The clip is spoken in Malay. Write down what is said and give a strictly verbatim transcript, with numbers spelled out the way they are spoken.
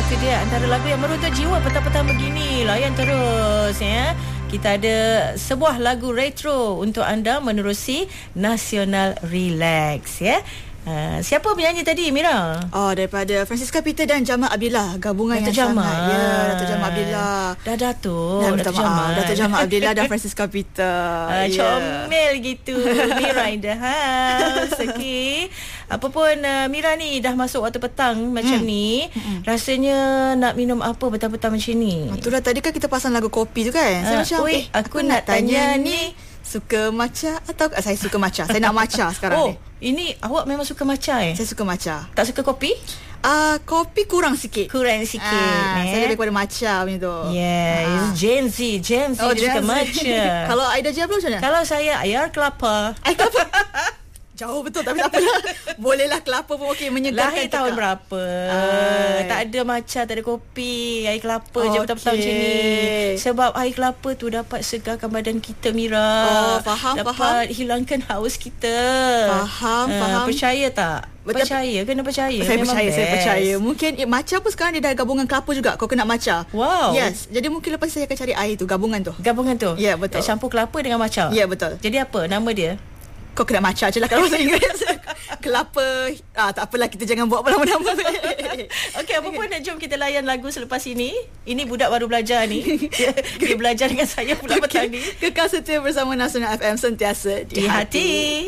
itu dia antara lagu yang meruntut jiwa petang-petang begini. Layan terus ya. Kita ada sebuah lagu retro untuk anda menerusi Nasional Relax ya. Uh, siapa penyanyi tadi, Mira? Oh, daripada Francisca Peter dan Jamal Abdillah. Gabungan Dato' yang Jamal. sangat. Ya, Dato' Jamal Abdillah. Dah Dato'. Dah minta Dato' maaf. Jamal. Dato' Jamal Abdillah dan Francisca Peter. Uh, yeah. Comel gitu. Mira in the house. Okay. Apa pun uh, Mira ni dah masuk waktu petang macam hmm. ni. Hmm. Rasanya nak minum apa petang-petang macam ni? Itulah tadi kan kita pasang lagu kopi tu kan. Saya uh, macam, oi, eh, aku, aku nak tanya, tanya ni. Suka matcha atau uh, saya suka matcha. Saya nak matcha sekarang oh, ni. Ini awak memang suka matcha eh? Saya suka matcha. Tak suka kopi? Ah, uh, kopi kurang sikit. Kurang sikit. Ah, eh? Saya lebih kepada matcha macam tu. Yeah, ah. Gen Z, Gen Z oh, dia suka matcha. Kalau Aida Diablo macam mana? Kalau saya air kelapa. Air kelapa. Jauh betul, tapi tak apalah. Bolehlah kelapa pun okey, menyegarkan. Lahir tahun berapa? Ay. Tak ada matcha, tak ada kopi, air kelapa okay. je petang-petang macam ni. Sebab air kelapa tu dapat segarkan badan kita, Mira. Oh, faham, dapat faham. Dapat hilangkan haus kita. Faham, uh, faham. Percaya tak? Betul. Percaya, kena percaya. Saya memang percaya, best. saya percaya. Mungkin eh, matcha pun sekarang dia dah gabungan kelapa juga. Coconut matcha. Wow. Yes. Jadi mungkin lepas saya akan cari air tu, gabungan tu. Gabungan tu? Ya, yeah, betul. Campur kelapa dengan matcha? Ya, yeah, betul. Jadi apa nama dia? Coconut matcha je lah kalau bahasa Inggeris. Kelapa. Ah, tak apalah, kita jangan buat nama-nama. Okey, apa pun jom kita layan lagu selepas ini. Ini budak baru belajar ni. Dia, dia belajar dengan saya pula okay. petang ni. Kekal setia bersama Nasional F M, sentiasa di, di hati, hati.